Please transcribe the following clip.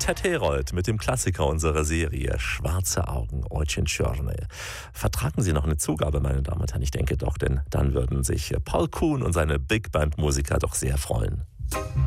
Ted Herold mit dem Klassiker unserer Serie Schwarze Augen, Oczy czarne. Vertragen Sie noch eine Zugabe, meine Damen und Herren? Ich denke doch, denn dann würden sich Paul Kuhn und seine Big Band Musiker doch sehr freuen.